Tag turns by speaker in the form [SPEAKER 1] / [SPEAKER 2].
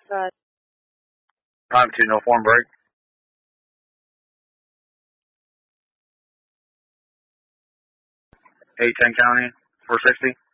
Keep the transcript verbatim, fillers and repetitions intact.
[SPEAKER 1] Uh,
[SPEAKER 2] Time two, no form break. eight ten County, four sixty.